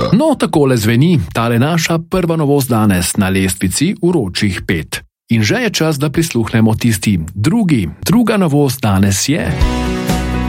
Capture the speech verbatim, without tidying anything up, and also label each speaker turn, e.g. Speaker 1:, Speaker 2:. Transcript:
Speaker 1: No, takole zveni tale naša prva novost danes na lestvici vročih pet. In že je čas, da prisluhnemo tisti drugi. Druga novost danes je...